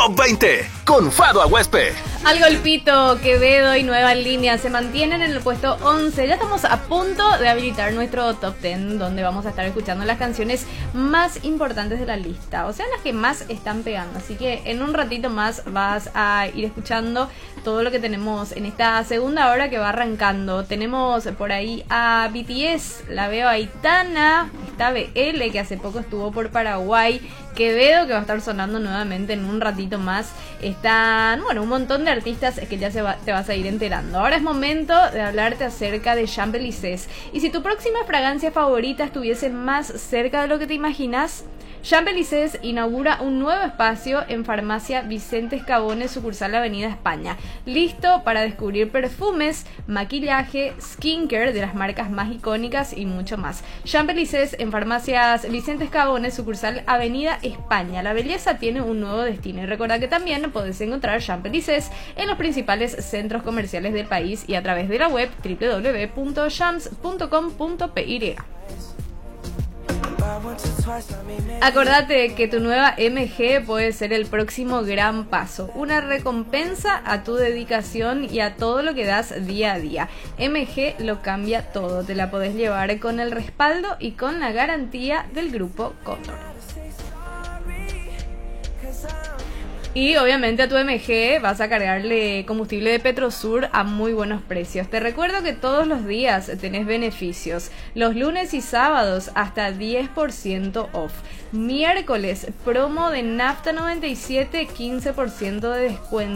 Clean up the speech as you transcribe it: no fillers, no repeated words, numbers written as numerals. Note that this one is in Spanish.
Top 20 con Fado Aguespe. Al golpito, Quevedo y Nueva Línea se mantienen en el puesto 11. Ya estamos a punto de habilitar nuestro Top 10, donde vamos a estar escuchando las canciones más importantes de la lista, o sea, las que más están pegando. Así que en un ratito más vas a ir escuchando todo lo que tenemos en esta segunda hora que va arrancando. Tenemos por ahí a BTS, la veo a Aitana, está BL, que hace poco estuvo por Paraguay, Quevedo, que va a estar sonando nuevamente en un ratito más. Están, bueno, un montón de artistas que ya te vas a ir enterando. Ahora es momento de hablarte acerca de Champs-Élysées. Y si tu próxima fragancia favorita estuviese más cerca de lo que te imaginas, Champs-Élysées inaugura un nuevo espacio en Farmacia Vicente Escabone, sucursal Avenida España. Listo para descubrir perfumes, maquillaje, skincare de las marcas más icónicas y mucho más. Champs-Élysées en Farmacias Vicente Escabone, sucursal Avenida España. La belleza tiene un nuevo destino. Y recuerda que también podés encontrar Champs-Élysées en los principales centros comerciales del país y a través de la web www.champs.com.py. Acordate que tu nueva MG puede ser el próximo gran paso, una recompensa a tu dedicación y a todo lo que das día a día. MG lo cambia todo, te la podés llevar con el respaldo y con la garantía del Grupo Cóndor. Y obviamente a tu MG vas a cargarle combustible de Petrosur a muy buenos precios. Te recuerdo que todos los días tenés beneficios. Los lunes y sábados hasta 10% off. Miércoles, promo de Nafta 97, 15% de descuento.